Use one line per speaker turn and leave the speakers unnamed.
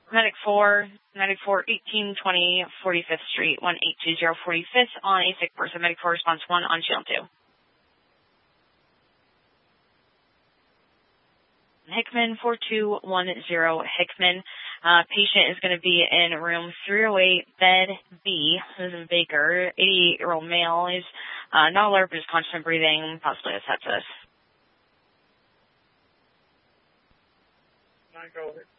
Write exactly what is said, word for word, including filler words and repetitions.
Medic four, Medic four, eighteen twenty forty-fifth Street, one eight two zero forty-fifth on a sick person. Medic four response one on channel two. Hickman four two one zero Hickman. Uh, patient is going to be in room three oh eight, bed B. This is Baker, eighty-eight-year-old male. He's uh, not alert, but is constant breathing, possibly a sepsis.
Nine, go ahead.